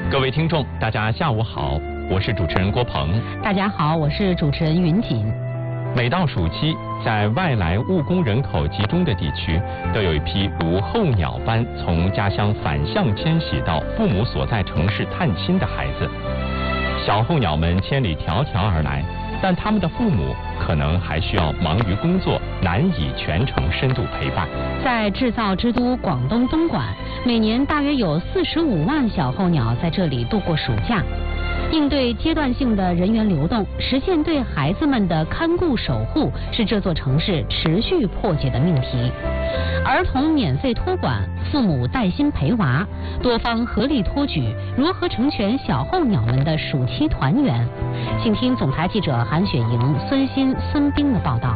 各位听众，大家下午好，我是主持人郭鹏。 大家好，我是主持人云锦。 每到暑期，在外来务工人口集中的地区，都有一批如候鸟般从家乡反向迁徙到父母所在城市探亲的孩子。小候鸟们千里迢迢而来，但他们的父母可能还需要忙于工作，难以全程深度陪伴。 在制造之都广东东莞，每年大约有45万小候鸟在这里度过暑假。应对阶段性的人员流动，实现对孩子们的看顾守护，是这座城市持续迫切的命题。儿童免费托管，父母带薪陪娃，多方合力托举，如何成全小候鸟们的暑期团圆？请听总台记者韩雪莹、孙鑫、孙斌的报道。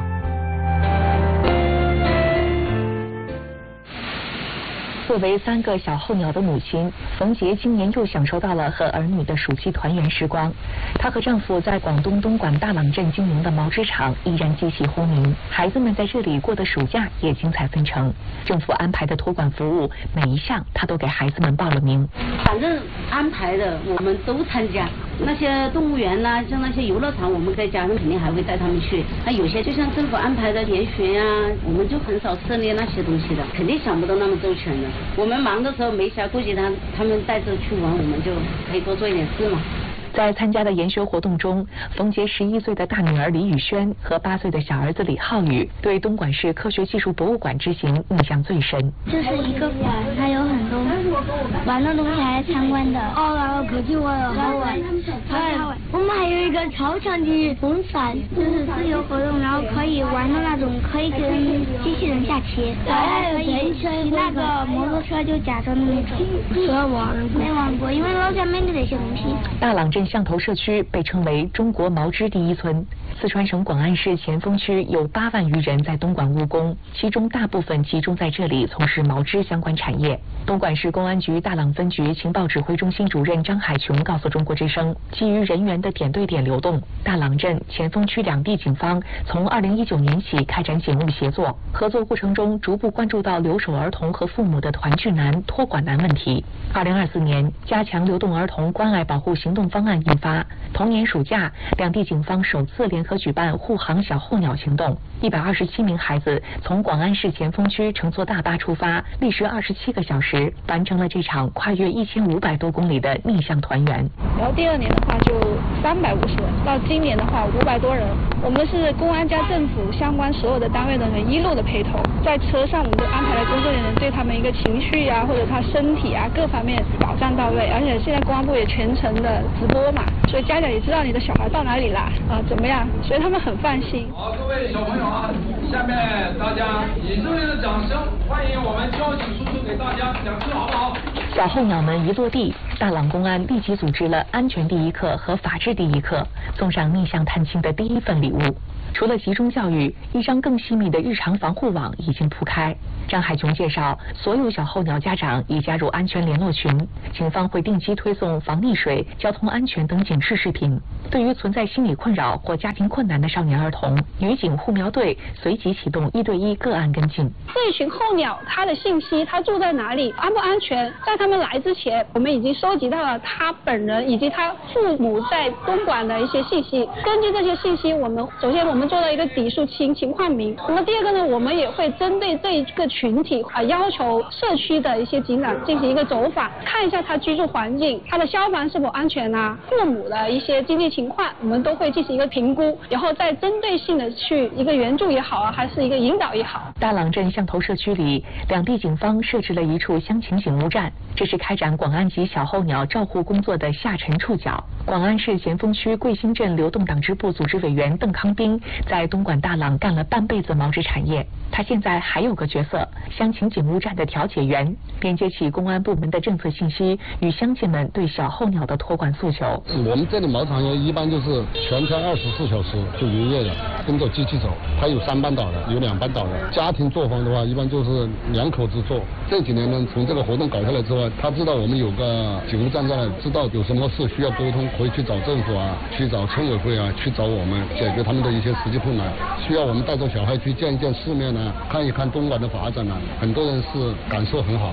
作为3个小候鸟的母亲，冯杰今年又享受到了和儿女的暑期团圆时光。她和丈夫在广东东莞大朗镇经营的毛织厂依然继续轰鸣，孩子们在这里过的暑假也精彩纷呈。政府安排的托管服务，每一项她都给孩子们报了名。 反正安排的我们都参加，那些动物园呐，像那些游乐场，我们在家人肯定还会带他们去。那有些就像政府安排的研学呀，我们就很少涉猎那些东西的，肯定想不到那么周全的。我们忙的时候没暇顾及他们带着去玩，我们就可以多做一点事嘛。 在参加的研学活动中，冯杰11岁的大女儿李宇轩和8岁的小儿子李浩宇对东莞市科学技术博物馆之行印象最深。 这是一个馆，它有很多玩的东西来参观的。然后可去玩了，好玩。我们还有一个超强的风扇，就是自由活动，然后可以玩的那种，可以跟机器人下棋。还可以骑那个摩托车，就假装的那种。没玩过，因为老家没得那些东西。 大朗镇象头社区被称为中国毛织第一村。四川省广安市前锋区有8万余人在东莞务工，其中大部分集中在这里从事毛织相关产业。东莞市公安局大朗分局情报指挥中心主任张海琼告诉中国之声，基于人员的点对点流动，大朗镇、前锋区2地警方从2019年起开展警务协作，合作过程中逐步关注到留守儿童和父母的团聚难、托管难问题。2024年，加强流动儿童关爱保护行动方案印发，同年暑假，2地警方首次联合举办护航小候鸟行动，127名孩子从广安市前锋区乘坐大巴出发，历时27个小时，完成了这场跨越1500多公里的逆向团圆。 然后第2年的话就350人，到今年的话500多人。我们是公安加政府相关所有的单位的人一路的陪同，在车上我们就安排了工作人员对他们一个情绪啊，或者他身体啊各方面保障到位。而且现在公安部也全程的直播嘛，所以家长也知道你的小孩到哪里啦，怎么样，所以他们很放心。 好，各位小朋友啊，下面大家以热烈的掌声欢迎我们交警叔叔给大家讲课，好不好？ 小候鸟们一落地，大朗公安立即组织了安全第一课和法治第一课，送上逆向探亲的第一份礼物。除了集中教育，一张更细密的日常防护网已经铺开。张海琼介绍，所有小候鸟家长已加入安全联络群，警方会定期推送防溺水、交通安全等警示视频。对于存在心理困扰或家庭困难的少年儿童，女警护苗队随即启动1对1个案跟进。 这一群候鸟，它的信息，它住在哪里，安不安全，在他们来之前，我们已经收集到了他本人以及他父母在东莞的一些信息。根据这些信息，首先我们做了一个底数情况名。那么第2个呢，我们也会针对这一个群体要求社区的一些警长进行一个走访，看一下他居住环境，他的消防是否安全啊，父母的一些经济情况，我们都会进行一个评估，然后再针对性的去一个援助也好啊，还是一个引导也好。 大朗镇象头社区里，2地警方设置了一处乡情警务站，这是开展广安籍小候鸟照护工作的下沉触角。广安市前锋区桂兴镇流动党支部组织委员邓康斌在东莞大朗干了半辈子毛织产业，他现在还有个角色，乡情警务站的调解员，连接起公安部门的政策信息与乡亲们对小候鸟的托管诉求。 我们这里毛产业一般就是全天24小时就营业的，跟着机器走，它有3班倒的，有2班倒的。家庭作坊的话，一般就是2口子做。这几年呢，从这个活动搞下来之后，他知道我们有个警务站在那，知道有什么事需要沟通，可以去找政府啊，去找村委会啊，去找我们解决他们的一些实际困难。需要我们带着小孩去见一见世面啊，看一看东莞的发展啊，很多人是感受很好的。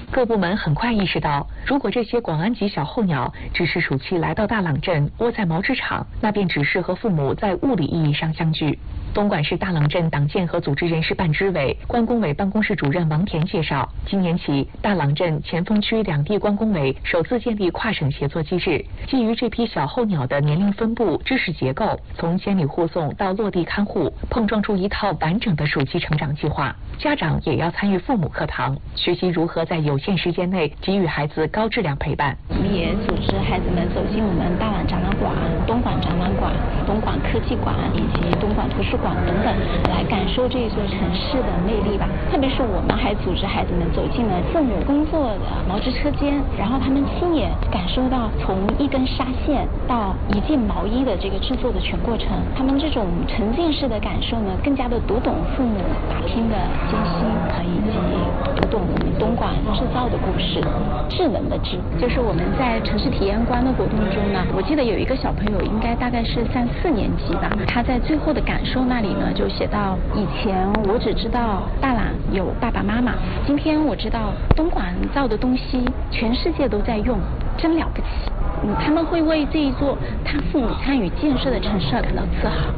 各部门很快意识到，如果这些广安籍小候鸟只是暑期来到大朗镇窝在毛织厂，那便只是和父母在物理意义上相聚。东莞市大朗镇党建和组织人事办支委关工委办公室主任王田介绍，今年起，大朗镇前锋区两地关工委首次建立跨省协作机制，基于这批小候鸟的年龄分布、知识结构，从千里护送到落地看护，碰撞出一套完整的暑期成长计划。家长也要参与父母课堂，学习如何在有限时间内给予孩子高质量陪伴。 我们也组织孩子们走进我们大朗展览馆、东莞展览馆、东莞科技馆以及东莞图书馆等等，来感受这座城市的魅力吧。特别是我们还组织孩子们走进了父母工作的毛织车间，然后他们亲眼感受到从一根纱线到一件毛衣的这个制作的全过程。他们这种沉浸式的感受呢，更加的读懂父母打拼的艰辛，以及读懂我们东莞制造的故事。智能的智，就是我们在城市体验馆的活动中呢，我记得有一个小朋友，应该大概是3、4年级吧，他在最后的感受那里呢，就写到：以前我只知道大朗有爸爸妈妈，今天我知道东莞造的东西全世界都在用，真了不起。他们会为这一座他父母参与建设的城市而感到自豪。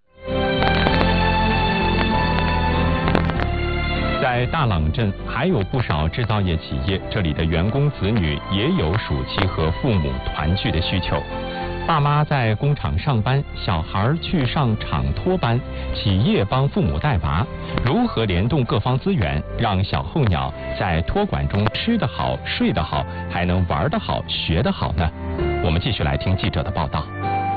在大朗镇还有不少制造业企业，这里的员工子女也有暑期和父母团聚的需求。爸妈在工厂上班，小孩去上厂托班，企业帮父母带娃，如何联动各方资源，让小候鸟在托管中吃得好、睡得好，还能玩得好、学得好呢？我们继续来听记者的报道。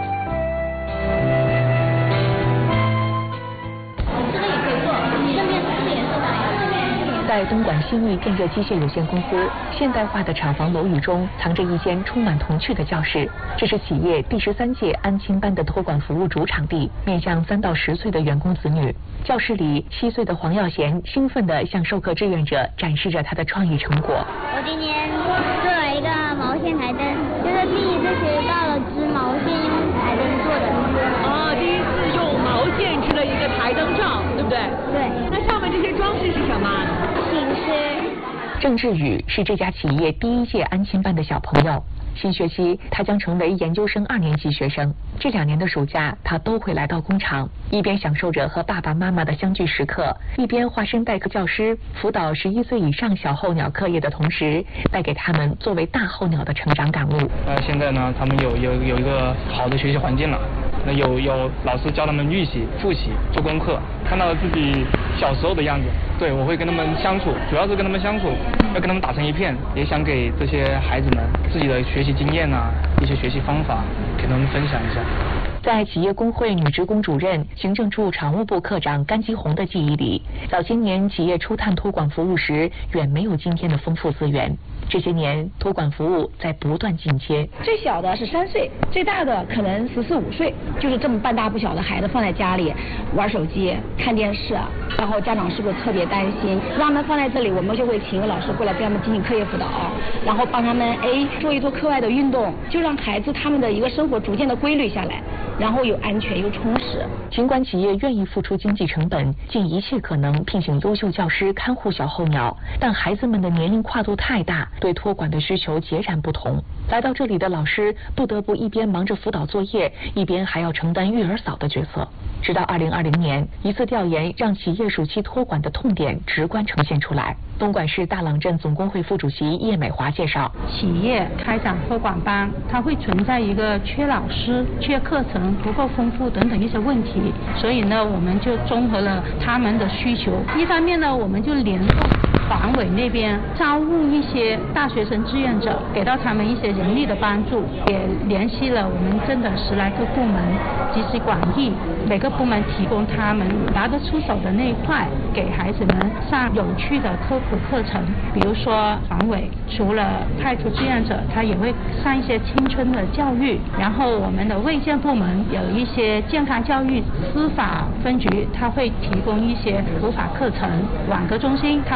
在东莞新域电热机械有限公司现代化的厂房楼宇中，藏着一间充满童趣的教室。这是企业第13届安亲班的托管服务主场地，面向3到10岁的员工子女。教室里，7岁的黄耀贤兴奋地向授课志愿者展示着他的创意成果。 我今年做了一个毛线台灯，就是第一次学到了织毛线用台灯做的。 第一次用毛线织了一个台灯罩，对不对？ 对。 那上面这些装饰是什么？ 郑志宇是这家企业第1届安亲班的小朋友，新学期他将成为研究生2年级学生。这2年的暑假，他都会来到工厂，一边享受着和爸爸妈妈的相聚时刻，一边化身代课教师，辅导11岁以上小候鸟课业的同时，带给他们作为大候鸟的成长感悟。 现在呢，他们有一个好的学习环境了。那有老师教他们预习、复习、做功课，看到了自己小时候的样子。对，我会跟他们相处，主要是跟他们相处，要跟他们打成一片，也想给这些孩子们自己的学习经验啊，一些学习方法，给他们分享一下。 在企业工会女职工主任、行政处常务部科长甘基红的记忆里，早些年企业初探托管服务时，远没有今天的丰富资源。这些年，托管服务在不断进阶。 最小的是3岁，最大的可能14、15岁，就是这么半大不小的孩子放在家里玩手机、看电视，然后家长是不是特别担心？让他们放在这里，我们就会请一个老师过来给他们进行课业辅导，然后帮他们做一做课外的运动，就让孩子他们的一个生活逐渐的规律下来，然后又安全又充实。 尽管企业愿意付出经济成本，尽一切可能聘请优秀教师看护小候鸟，但孩子们的年龄跨度太大，对托管的需求截然不同。来到这里的老师不得不一边忙着辅导作业，一边还要承担育儿嫂的角色。直到2020年，一次调研让企业暑期托管的痛点直观呈现出来。东莞市大朗镇总工会副主席叶美华介绍， 企业开展托管班，它会存在一个缺老师、缺课程不够丰富等等一些问题，所以呢，我们就综合了他们的需求。一方面呢，我们就联动党委那边招募一些大学生志愿者，给到他们一些人力的帮助，也联系了我们镇的10来个部门，集思广益，每个部门提供他们拿得出手的那一块，给孩子们上有趣的科普课程。比如说党委除了派出志愿者，他也会上一些青春的教育，然后我们的卫健部门有一些健康教育，司法分局他会提供一些普法课程，网格中心他会有一些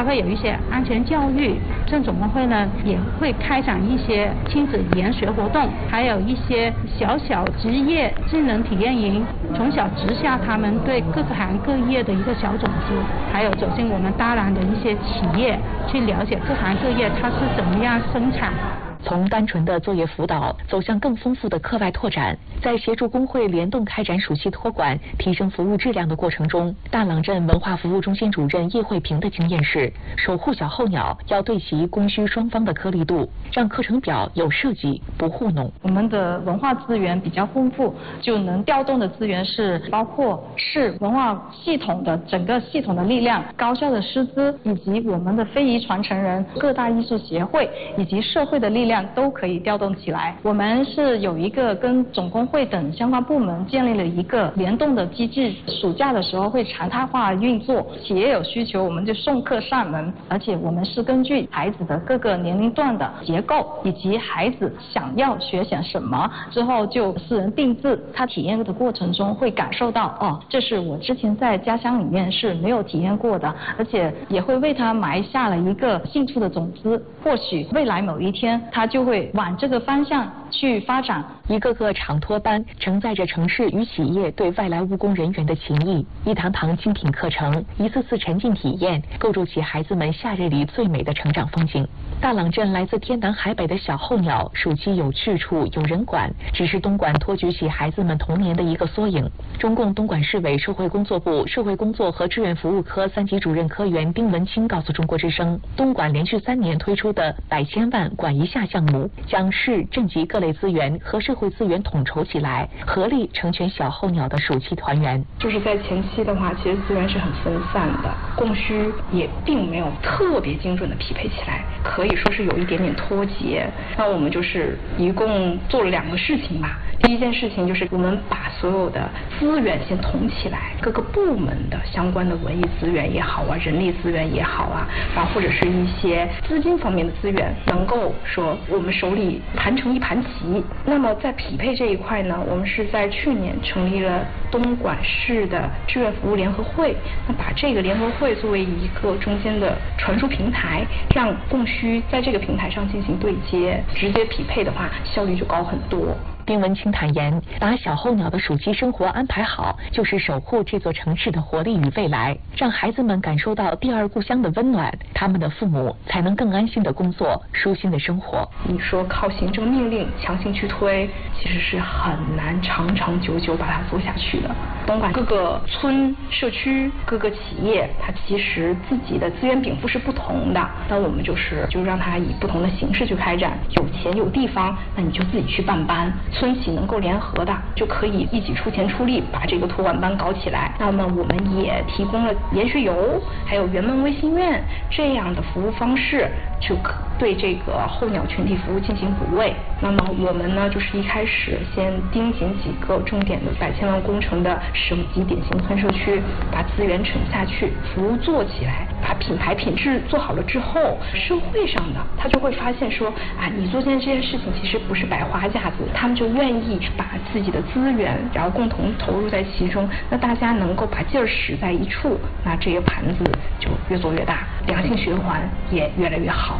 些安全教育。正总工会呢也会开展一些亲子研学活动，还有一些小职业技能体验营，从小植下他们对各个行各业的一个小种子，还有走进我们大兰的一些企业，去了解各行各业它是怎么样生产。 从单纯的作业辅导走向更丰富的课外拓展，在协助工会联动开展暑期托管、提升服务质量的过程中，大朗镇文化服务中心主任叶慧萍的经验是，守护小候鸟要对齐供需双方的颗粒度，让课程表有设计，不糊弄。 我们的文化资源比较丰富，就能调动的资源是包括市文化系统的整个系统的力量、高校的师资，以及我们的非遗传承人、各大艺术协会以及社会的力量都可以调动起来。我们是有一个跟总工会等相关部门建立了一个联动的机制，暑假的时候会常态化运作，企业有需求我们就送客上门，而且我们是根据孩子的各个年龄段的结构以及孩子想要学些什么之后就私人定制，他体验的过程中会感受到这是我之前在家乡里面是没有体验过的，而且也会为他埋下了一个兴趣的种子，或许未来某一天他就会往这个方向去发展。 一个个长托班承载着城市与企业对外来务工人员的情谊，一堂堂精品课程，一次次沉浸体验，构筑起孩子们夏日里最美的成长风景。大朗镇来自天南海北的小候鸟，暑期有去处，有人管，只是东莞托举起孩子们童年的一个缩影。中共东莞市委社会工作部社会工作和志愿服务科3级主任科员丁文清告诉中国之声，东莞连续3年推出的100千万管一下项目，将市镇级各类资源和社会资源统筹起来，合力成全小候鸟的暑期团圆。 就是在前期的话，其实资源是很分散的，供需也并没有特别精准的匹配起来，可以说是有一点点脱节。那我们就是一共做了2个事情吧。第一件事情就是我们把所有的资源先统起来，各个部门的相关的文艺资源也好啊，人力资源也好啊，然后或者是一些资金方面的资源，能够说我们手里盘成一盘棋。那么在匹配这一块呢，我们是在去年成立了东莞市的志愿服务联合会，那把这个联合会作为一个中间的传输平台，让供需在这个平台上进行对接，直接匹配的话效率就高很多。 丁文清坦言，把小候鸟的暑期生活安排好，就是守护这座城市的活力与未来，让孩子们感受到第二故乡的温暖，他们的父母才能更安心的工作，舒心的生活。 你说靠行政命令强行去推，其实是很难长长久久把它做下去的。东莞各个村社区各个企业，它其实自己的资源禀赋是不同的，那我们就让它以不同的形式去开展，有钱有地方，那你就自己去办班，村企能够联合的就可以一起出钱出力把这个托管班搞起来。那么我们也提供了研学游还有圆梦微心院这样的服务方式，就对这个候鸟群体服务进行补位。那么我们呢就是一开始先盯紧几个重点的100千万工程的省级典型村社区，把资源沉下去，服务做起来，把品牌品质做好了之后，社会上的他就会发现说你做这件事情其实不是摆花架子，他们就愿意把自己的资源然后共同投入在其中，那大家能够把劲儿使在一处，那这个盘子就越做越大，良性循环也越来越好。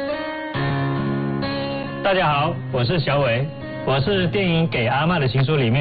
大家好，我是小伟，我是电影《给阿嬷的情书》里面